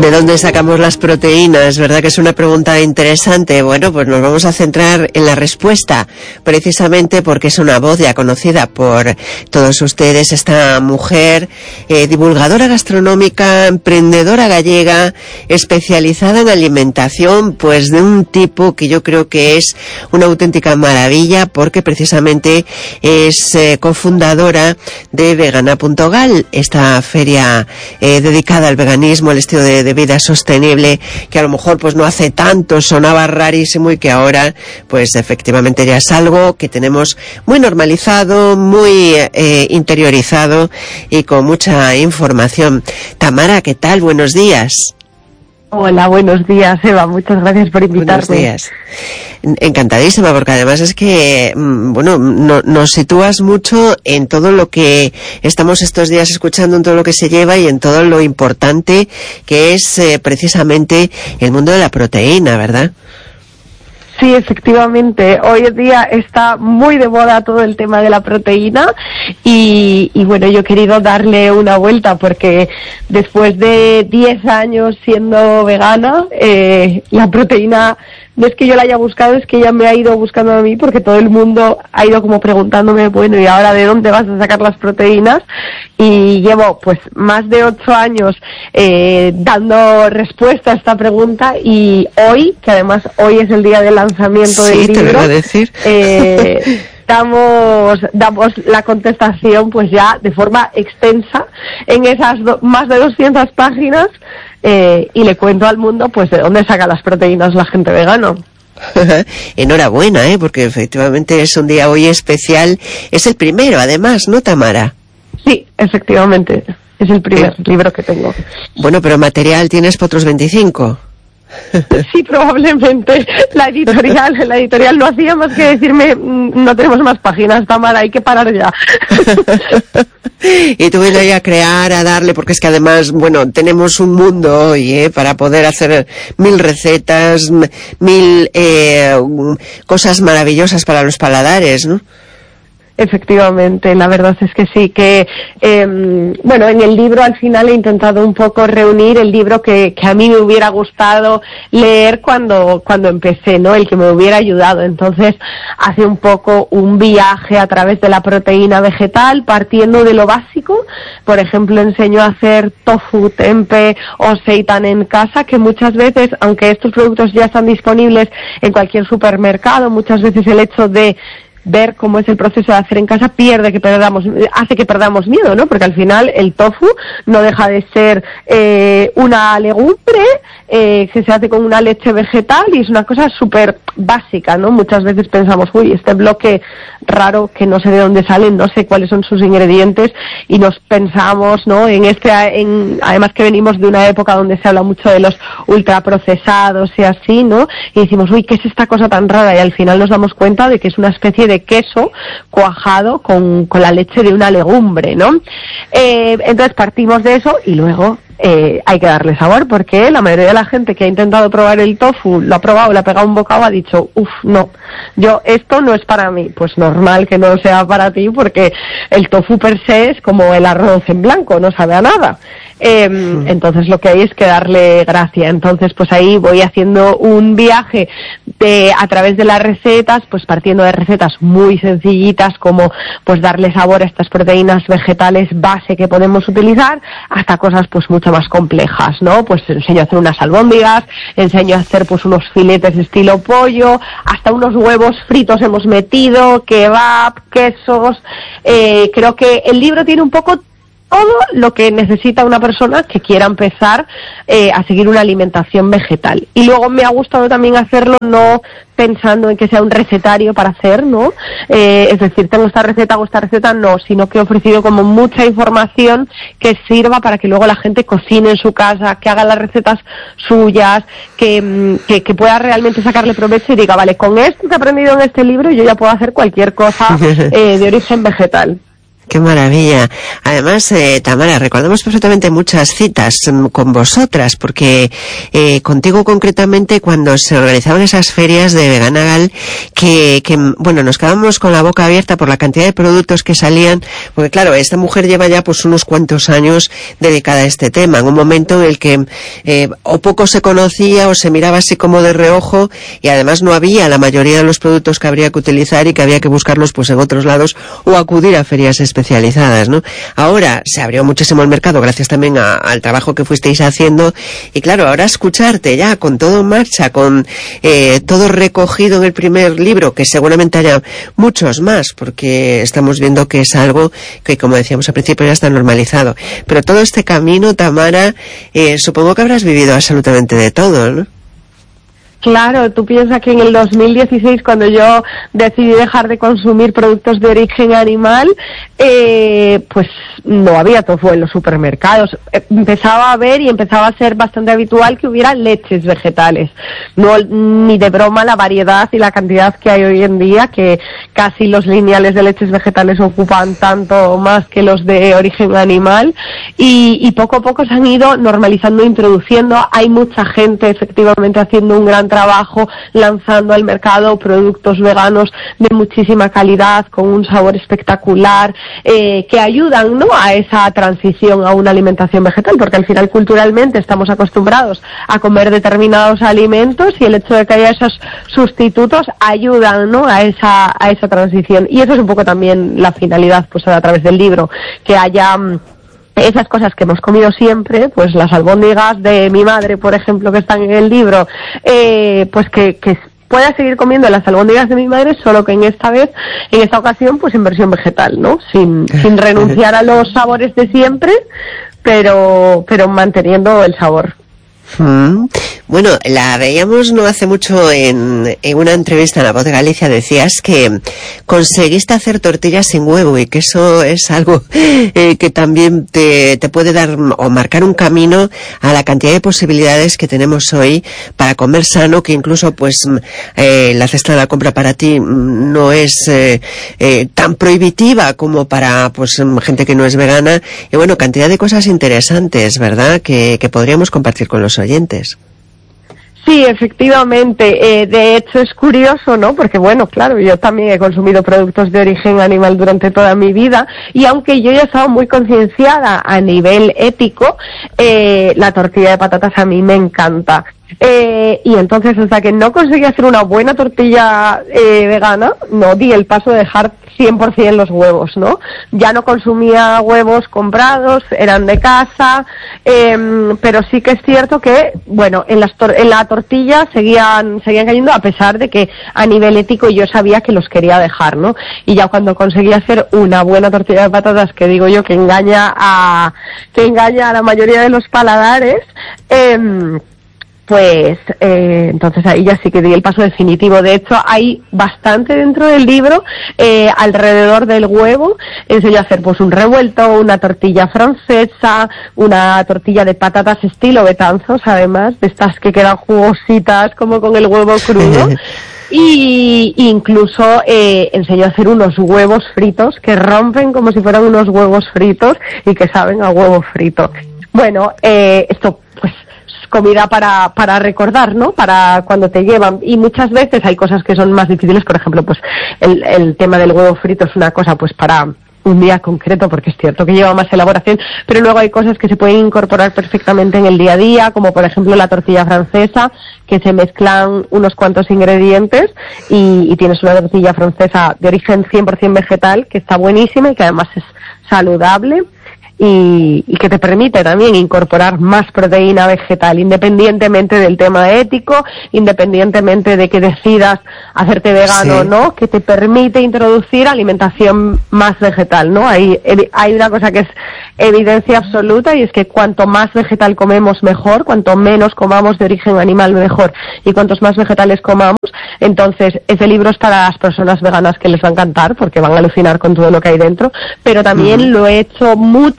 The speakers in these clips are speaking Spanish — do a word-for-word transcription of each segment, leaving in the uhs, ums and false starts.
¿De dónde sacamos las proteínas? ¿Verdad que es una pregunta interesante? Bueno, pues nos vamos a centrar en la respuesta, precisamente porque es una voz ya conocida por todos ustedes, esta mujer eh, divulgadora gastronómica, emprendedora gallega, especializada en alimentación, pues de un tipo que yo creo que es una auténtica maravilla, porque precisamente es eh, cofundadora de vegana punto gal, esta feria eh, dedicada al veganismo, al estilo de de vida sostenible, que a lo mejor pues no hace tanto sonaba rarísimo y que ahora pues efectivamente ya es algo que tenemos muy normalizado, muy eh, interiorizado y con mucha información. Tamara, ¿qué tal? Buenos días. Hola, buenos días, Eva. Muchas gracias por invitarme. Buenos días. Encantadísima, porque además es que, bueno, no, nos sitúas mucho en todo lo que estamos estos días escuchando, en todo lo que se lleva y en todo lo importante que es eh, precisamente el mundo de la proteína, ¿verdad? Sí, efectivamente. Hoy en día está muy de moda todo el tema de la proteína y, y bueno, yo he querido darle una vuelta porque después de diez años siendo vegana, eh, la proteína no es que yo la haya buscado, es que ella me ha ido buscando a mí, porque todo el mundo ha ido como preguntándome, bueno, ¿y ahora de dónde vas a sacar las proteínas? Y llevo pues más de ocho años eh, dando respuesta a esta pregunta, y hoy, que además hoy es el día del lanzamiento sí, del libro, te lo iba a decir. Eh, damos damos la contestación pues ya de forma extensa en esas do, más de doscientas páginas, eh, y le cuento al mundo pues de dónde saca las proteínas la gente vegana. Enhorabuena, ¿eh? Porque efectivamente es un día hoy especial. Es el primero, además, ¿no, Tamara? Sí, efectivamente, es el primer eh. libro que tengo. Bueno, pero material tienes para otros veinticinco. Sí, probablemente. La editorial, la editorial no hacía más que decirme, no tenemos más páginas, Tamara, hay que parar ya. Y tú vienes ahí a crear, a darle, porque es que además, bueno, tenemos un mundo hoy, ¿eh? Para poder hacer mil recetas, mil eh, cosas maravillosas para los paladares, ¿no? Efectivamente, la verdad es que sí, que eh, bueno, en el libro al final he intentado un poco reunir el libro que, que a mí me hubiera gustado leer cuando, cuando empecé, ¿no? El que me hubiera ayudado. Entonces, hace un poco un viaje a través de la proteína vegetal, partiendo de lo básico. Por ejemplo, enseño a hacer tofu, tempe o seitan en casa, que muchas veces, aunque estos productos ya están disponibles en cualquier supermercado, muchas veces el hecho de ver cómo es el proceso de hacer en casa pierde que perdamos, hace que perdamos miedo, ¿no? Porque al final el tofu no deja de ser eh, una legumbre eh, que se hace con una leche vegetal y es una cosa súper básica, ¿no? Muchas veces pensamos, uy, este bloque raro que no sé de dónde sale, no sé cuáles son sus ingredientes, y nos pensamos, ¿no? En este, en, además que venimos de una época donde se habla mucho de los ultraprocesados y así, ¿no? Y decimos, uy, ¿qué es esta cosa tan rara? Y al final nos damos cuenta de que es una especie de de queso cuajado con, con la leche de una legumbre, ¿no? Eh, entonces partimos de eso y luego eh, hay que darle sabor, porque la mayoría de la gente que ha intentado probar el tofu, lo ha probado, le ha pegado un bocado, ha dicho, uff, no, yo, esto no es para mí. Pues normal que no sea para ti, porque el tofu per se es como el arroz en blanco, no sabe a nada. Eh, sí. Entonces lo que hay es que darle gracia. Entonces pues ahí voy haciendo un viaje de, a través de las recetas, pues partiendo de recetas muy sencillitas como pues darle sabor a estas proteínas vegetales base que podemos utilizar, hasta cosas pues mucho más complejas, ¿no? Pues enseño a hacer unas albóndigas, enseño a hacer pues unos filetes estilo pollo, hasta unos huevos fritos hemos metido, kebab, quesos. Eh, creo que el libro tiene un poco todo lo que necesita una persona que quiera empezar eh, a seguir una alimentación vegetal. Y luego me ha gustado también hacerlo no pensando en que sea un recetario para hacer, ¿no? Eh, es decir, tengo esta receta, hago esta receta, no, sino que he ofrecido como mucha información que sirva para que luego la gente cocine en su casa, que haga las recetas suyas, que, que, que pueda realmente sacarle provecho y diga, vale, con esto que he aprendido en este libro yo ya puedo hacer cualquier cosa eh, de origen vegetal. Qué maravilla. Además, eh, Tamara, recordamos perfectamente muchas citas con vosotras, porque eh, contigo concretamente cuando se organizaban esas ferias de Veganagal, que, que, bueno, nos quedábamos con la boca abierta por la cantidad de productos que salían, porque claro, esta mujer lleva ya pues unos cuantos años dedicada a este tema, en un momento en el que eh, o poco se conocía o se miraba así como de reojo, y además no había la mayoría de los productos que habría que utilizar y que había que buscarlos pues en otros lados o acudir a ferias especializadas, ¿no? Ahora se abrió muchísimo el mercado gracias también a, al trabajo que fuisteis haciendo, y claro, ahora escucharte ya con todo en marcha, con eh, todo recogido en el primer libro, que seguramente haya muchos más, porque estamos viendo que es algo que, como decíamos al principio, ya está normalizado. Pero todo este camino, Tamara, eh, supongo que habrás vivido absolutamente de todo, ¿no? Claro, tú piensas que en el dos mil dieciséis, cuando yo decidí dejar de consumir productos de origen animal, eh, pues no había tofu en los supermercados. Empezaba a ver y empezaba a ser bastante habitual que hubiera leches vegetales. No, ni de broma la variedad y la cantidad que hay hoy en día, que casi los lineales de leches vegetales ocupan tanto más que los de origen animal, y, y poco a poco se han ido normalizando e introduciendo. Hay mucha gente efectivamente haciendo un gran trabajo, lanzando al mercado productos veganos de muchísima calidad, con un sabor espectacular, eh, que ayudan, ¿no?, a esa transición a una alimentación vegetal, porque al final culturalmente estamos acostumbrados a comer determinados alimentos, y el hecho de que haya esos sustitutos ayudan, ¿no?, a esa a esa transición. Y eso es un poco también la finalidad, pues a través del libro, que haya esas cosas que hemos comido siempre, pues las albóndigas de mi madre, por ejemplo, que están en el libro, eh, pues que, que pueda seguir comiendo las albóndigas de mi madre, solo que en esta vez, en esta ocasión, pues en versión vegetal, ¿no? Sin, sin renunciar a los sabores de siempre, pero, pero manteniendo el sabor. Mm. Bueno, la veíamos no hace mucho en, en una entrevista en La Voz de Galicia. Decías que conseguiste hacer tortillas sin huevo, y que eso es algo eh, que también te, te puede dar o marcar un camino a la cantidad de posibilidades que tenemos hoy para comer sano, que incluso pues eh, la cesta de la compra para ti no es eh, eh, tan prohibitiva como para pues gente que no es vegana. Y bueno, cantidad de cosas interesantes, ¿verdad?, que, que podríamos compartir con los oyentes. Sí, efectivamente. Eh, de hecho, es curioso, ¿no? Porque, bueno, claro, yo también he consumido productos de origen animal durante toda mi vida, y aunque yo ya estaba muy concienciada a nivel ético, eh, la tortilla de patatas a mí me encanta. Eh, y entonces, hasta que no conseguí hacer una buena tortilla eh, vegana, no di el paso de dejar cien por ciento los huevos, ¿no? Ya no consumía huevos comprados, eran de casa, eh, pero sí que es cierto que, bueno, en, las tor- en la tortilla seguían, seguían cayendo, a pesar de que a nivel ético yo sabía que los quería dejar, ¿no? Y ya cuando conseguí hacer una buena tortilla de patatas, que digo yo que engaña a, que engaña a la mayoría de los paladares, eh, pues eh, entonces ahí ya sí que di el paso definitivo. De hecho, hay bastante dentro del libro eh, alrededor del huevo. Enseño a hacer pues un revuelto, una tortilla francesa, una tortilla de patatas estilo Betanzos, además, de estas que quedan jugositas como con el huevo crudo. Y incluso eh, enseño a hacer unos huevos fritos que rompen como si fueran unos huevos fritos y que saben a huevo frito. Bueno, eh, esto pues comida para para recordar, ¿no? Para cuando te llevan. Y muchas veces hay cosas que son más difíciles, por ejemplo, pues el, el tema del huevo frito es una cosa pues para un día concreto, porque es cierto que lleva más elaboración, pero luego hay cosas que se pueden incorporar perfectamente en el día a día, como por ejemplo la tortilla francesa, que se mezclan unos cuantos ingredientes y, y tienes una tortilla francesa de origen cien por ciento vegetal, que está buenísima y que además es saludable. Y, y que te permite también incorporar más proteína vegetal, independientemente del tema ético, independientemente de que decidas hacerte vegano o sí, no, que te permite introducir alimentación más vegetal, ¿no? Hay, hay una cosa que es evidencia absoluta, y es que cuanto más vegetal comemos mejor, cuanto menos comamos de origen animal mejor, y cuantos más vegetales comamos. Entonces ese libro es para las personas veganas, que les va a encantar porque van a alucinar con todo lo que hay dentro, pero también uh-huh. lo he hecho mucho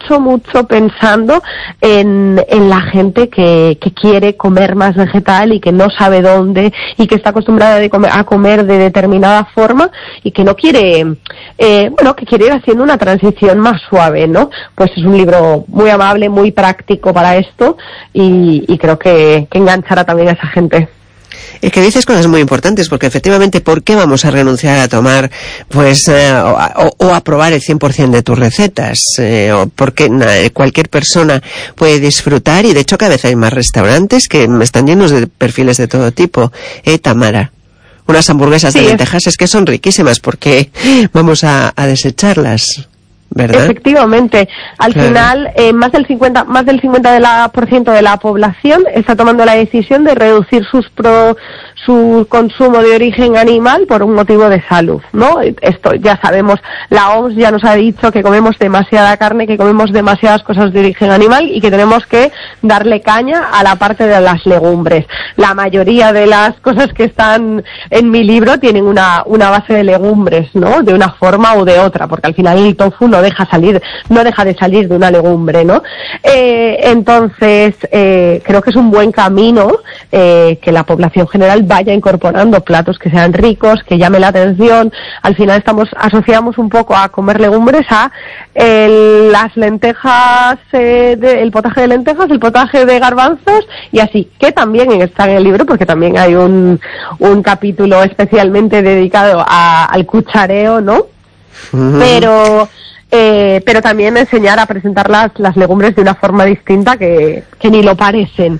mucho, mucho pensando en, en la gente que, que quiere comer más vegetal y que no sabe dónde y que está acostumbrada de comer, a comer de determinada forma y que no quiere, eh, bueno, que quiere ir haciendo una transición más suave, ¿no? Pues es un libro muy amable, muy práctico para esto y, y creo que, que enganchará también a esa gente. Es que dices cosas muy importantes, porque efectivamente, ¿por qué vamos a renunciar a tomar, pues, eh, o, o a probar el cien por ciento de tus recetas? Eh, o porque na, cualquier persona puede disfrutar, y de hecho cada vez hay más restaurantes que están llenos de perfiles de todo tipo. ¿Eh, Tamara? Unas hamburguesas sí, de lentejas es... es que son riquísimas, porque vamos a, a desecharlas, ¿verdad? Efectivamente, al claro. final eh, más del cincuenta más del cincuenta de la, por ciento de la población está tomando la decisión de reducir sus pro, su consumo de origen animal por un motivo de salud, ¿no? Esto ya sabemos, la O M S ya nos ha dicho que comemos demasiada carne, que comemos demasiadas cosas de origen animal y que tenemos que darle caña a la parte de las legumbres. La mayoría de las cosas que están en mi libro tienen una, una base de legumbres, ¿no? De una forma u de otra, porque al final el tofu no deja salir, no deja de salir de una legumbre, ¿no? Eh, entonces, eh, creo que es un buen camino eh, que la población general vaya incorporando platos que sean ricos, que llamen la atención. Al final estamos, asociamos un poco a comer legumbres a el, las lentejas, eh, de, el potaje de lentejas, el potaje de garbanzos y así, que también está en el libro porque también hay un, un capítulo especialmente dedicado a, al cuchareo, ¿no? Uh-huh. Pero Eh, pero también enseñar a presentar las, las legumbres de una forma distinta que, que ni lo parecen.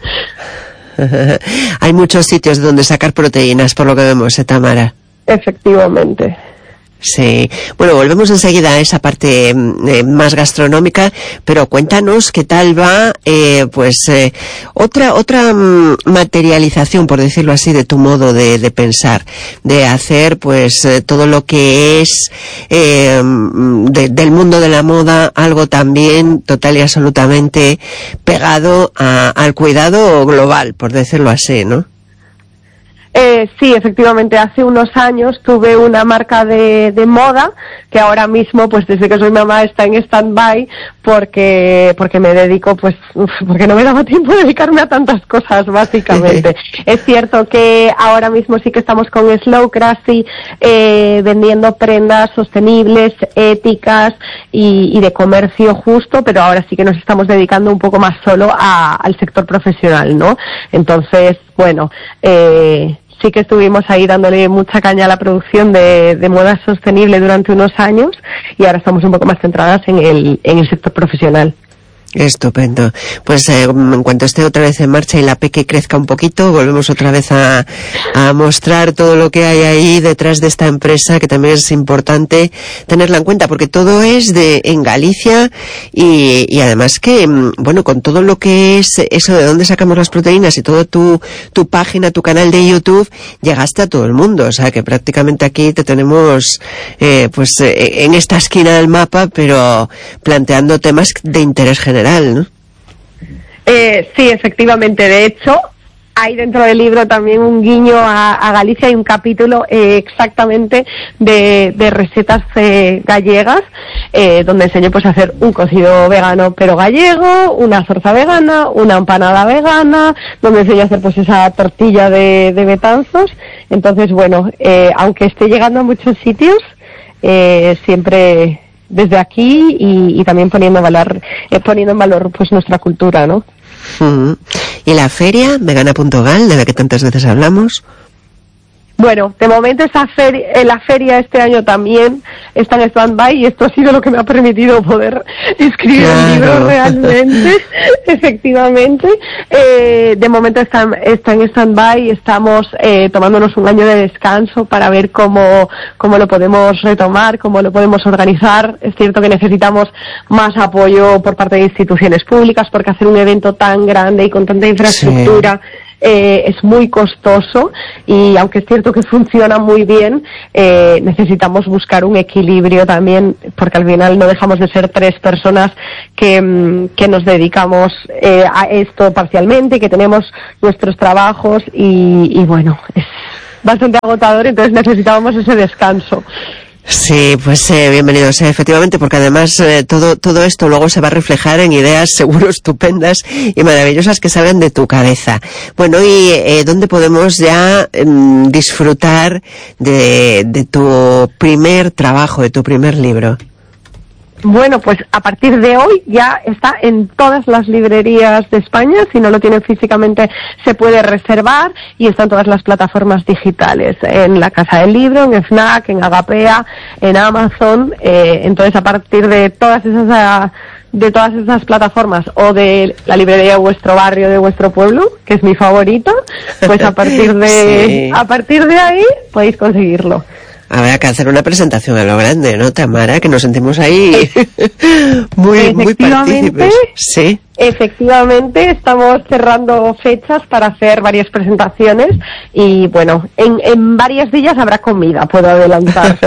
Hay muchos sitios donde sacar proteínas, por lo que vemos, ¿eh, Tamara? Efectivamente. Sí. Bueno, volvemos enseguida a esa parte eh, más gastronómica, pero cuéntanos qué tal va, eh, pues, eh, otra otra um, materialización, por decirlo así, de tu modo de, de pensar, de hacer, pues, eh, todo lo que es eh, de, del mundo de la moda, algo también total y absolutamente pegado a, al cuidado global, por decirlo así, ¿no? Eh, sí, efectivamente, hace unos años tuve una marca de, de moda que ahora mismo, pues desde que soy mamá, está en stand-by porque porque me dedico, pues, uf, porque no me daba tiempo de dedicarme a tantas cosas, básicamente. Es cierto que ahora mismo sí que estamos con Slow Crafty, eh, vendiendo prendas sostenibles, éticas y, y de comercio justo, pero ahora sí que nos estamos dedicando un poco más solo a, al sector profesional, ¿no? Entonces, bueno, eh, sí que estuvimos ahí dándole mucha caña a la producción de, de moda sostenible durante unos años y ahora estamos un poco más centradas en el, en el sector profesional. Estupendo. Pues eh, en cuanto esté otra vez en marcha y la peque crezca un poquito, volvemos otra vez a, a mostrar todo lo que hay ahí detrás de esta empresa, que también es importante tenerla en cuenta, porque todo es de en Galicia y, y además que, bueno, con todo lo que es eso de dónde sacamos las proteínas y todo tu, tu página, tu canal de YouTube, llegaste a todo el mundo. O sea, que prácticamente aquí te tenemos, eh, pues, eh, en esta esquina del mapa, pero planteando temas de interés general. ¿No? Eh, sí, efectivamente. De hecho, hay dentro del libro también un guiño a, a Galicia. Hay un capítulo eh, exactamente de, de recetas eh, gallegas, eh, donde enseño pues a hacer un cocido vegano pero gallego, una zorza vegana, una empanada vegana, donde enseño a hacer pues esa tortilla de, de Betanzos. Entonces, bueno, eh, aunque esté llegando a muchos sitios, eh, siempre desde aquí y, y también poniendo en valor, eh, poniendo en valor pues nuestra cultura, ¿no? Uh-huh. ¿Y la feria, vegana punto gal, de la que tantas veces hablamos? Bueno, de momento esa feria, eh, la feria este año también está en stand-by y esto ha sido lo que me ha permitido poder escribir claro. el libro realmente, efectivamente. Eh, de momento está, está en stand-by y estamos eh, tomándonos un año de descanso para ver cómo, cómo lo podemos retomar, cómo lo podemos organizar. Es cierto que necesitamos más apoyo por parte de instituciones públicas porque hacer un evento tan grande y con tanta infraestructura sí. Eh, es muy costoso y aunque es cierto que funciona muy bien, eh, necesitamos buscar un equilibrio también porque al final no dejamos de ser tres personas que, que nos dedicamos eh, a esto parcialmente, que tenemos nuestros trabajos y, y bueno, es bastante agotador, entonces necesitábamos ese descanso. Sí, pues eh, bienvenidos, eh, efectivamente, porque además eh, todo todo esto luego se va a reflejar en ideas seguro estupendas y maravillosas que salgan de tu cabeza. Bueno, y eh, ¿dónde podemos ya eh, disfrutar de, de tu primer trabajo, de tu primer libro? Bueno, pues a partir de hoy ya está en todas las librerías de España. Si no lo tienen físicamente, se puede reservar y está en todas las plataformas digitales. En la Casa del Libro, en FNAC, en Agapea, en Amazon. Eh, entonces, a partir de todas esas... de todas esas plataformas o de la librería de vuestro barrio, de vuestro pueblo, que es mi favorito, pues a partir de sí. a partir de ahí podéis conseguirlo. Habrá que hacer una presentación a lo grande, ¿no, Tamara? Que nos sentimos ahí muy, muy partícipes. Sí. Efectivamente, estamos cerrando fechas para hacer varias presentaciones y, bueno, en, en varias de ellas habrá comida, puedo adelantar.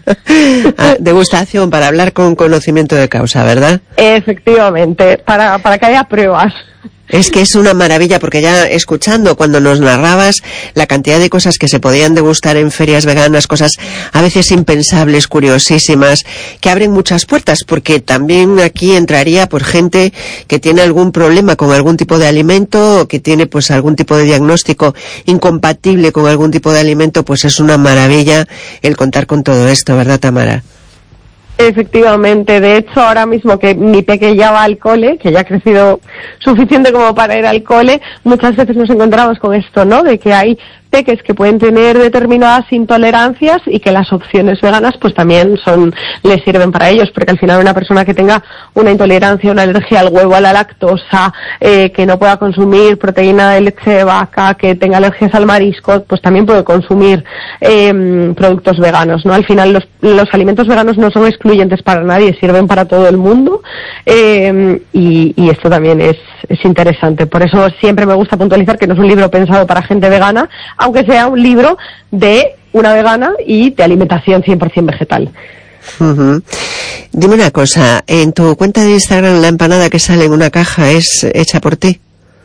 Ah, degustación para hablar con conocimiento de causa, ¿verdad? Efectivamente, para, para que haya pruebas. Es que es una maravilla, porque ya escuchando cuando nos narrabas la cantidad de cosas que se podían degustar en ferias veganas, cosas a veces impensables, curiosísimas, que abren muchas puertas, porque también aquí entraría por gente que tiene algún problema con algún tipo de alimento, o que tiene pues algún tipo de diagnóstico incompatible con algún tipo de alimento. Pues es una maravilla el contar con todo esto, ¿verdad, Tamara? Efectivamente, de hecho ahora mismo que mi peque ya va al cole, que ya ha crecido suficiente como para ir al cole, muchas veces nos encontramos con esto, ¿no? De que hay peques que pueden tener determinadas intolerancias y que las opciones veganas pues también son les sirven para ellos, porque al final una persona que tenga una intolerancia, una alergia al huevo, a la lactosa, eh, que no pueda consumir proteína de leche de vaca, que tenga alergias al marisco, pues también puede consumir eh, productos veganos, ¿no? Al final los, los alimentos veganos no son excluyentes para nadie, sirven para todo el mundo eh, y, y esto también es, es interesante. Por eso siempre me gusta puntualizar que no es un libro pensado para gente vegana, aunque sea un libro de una vegana y de alimentación cien por ciento vegetal. Uh-huh. Dime una cosa, ¿en tu cuenta de Instagram la empanada que sale en una caja es hecha por ti?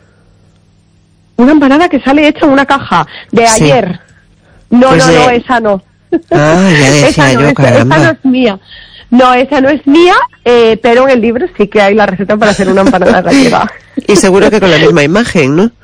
Una empanada que sale hecha en una caja de sí. ayer. No, pues no, de... no, esa no. Ah, ya decía esa yo, no, caramba. Esa no es mía. No, esa no es mía, eh, pero en el libro sí que hay la receta para hacer una empanada gallega. Y seguro que con la misma imagen, ¿no?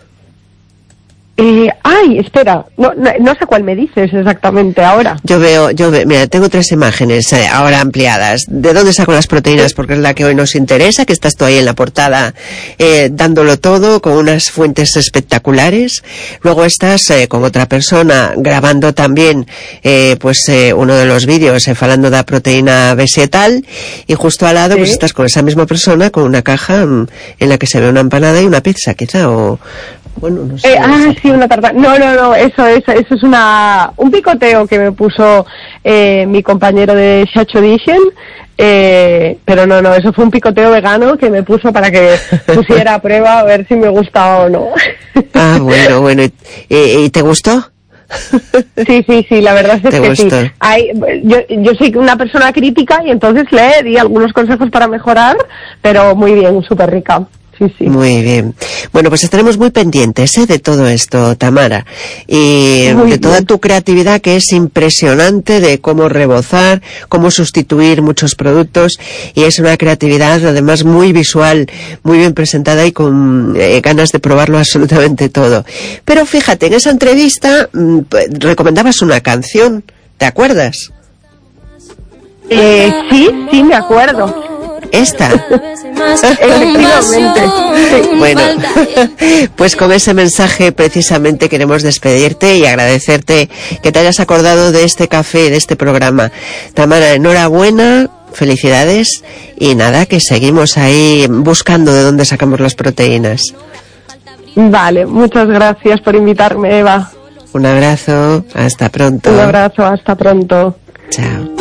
Eh, ay, espera, no, no, no sé cuál me dices exactamente ahora. Yo veo, yo veo, mira, tengo tres imágenes eh, ahora ampliadas. ¿De dónde saco las proteínas? Porque es la que hoy nos interesa, que estás tú ahí en la portada eh, dándolo todo con unas fuentes espectaculares. Luego estás eh, con otra persona grabando también eh, pues eh, uno de los vídeos eh, falando de la proteína vegetal, y justo al lado ¿sí? pues estás con esa misma persona con una caja mm, en la que se ve una empanada y una pizza, quizá, o... Bueno, no sé. Eh, ah, sí, una tarta. No, no, no, eso, eso, eso es una, un picoteo que me puso eh, mi compañero de Shacho Edition, eh, pero no, no, eso fue un picoteo vegano que me puso para que pusiera a prueba a ver si me gustaba o no. Ah, bueno, bueno, ¿y, y te gustó? Sí, sí, sí, la verdad es ¿Te que gustó? sí. Hay, yo, yo soy una persona crítica y entonces le di algunos consejos para mejorar, pero muy bien, súper rica. Sí, sí. Muy bien. Bueno, pues estaremos muy pendientes ¿eh? de todo esto, Tamara, y muy de toda bien. tu creatividad, que es impresionante, de cómo rebozar, cómo sustituir muchos productos, y es una creatividad además muy visual, muy bien presentada y con eh, ganas de probarlo absolutamente todo. Pero fíjate, en esa entrevista mmm, recomendabas una canción, ¿te acuerdas? Eh, sí, sí, me acuerdo. Esta. Efectivamente. Bueno, pues con ese mensaje precisamente queremos despedirte y agradecerte que te hayas acordado de este café, de este programa. Tamara, enhorabuena, felicidades, y nada, que seguimos ahí buscando de dónde sacamos las proteínas. Vale, muchas gracias por invitarme, Eva. Un abrazo, hasta pronto. Un abrazo, hasta pronto. Chao.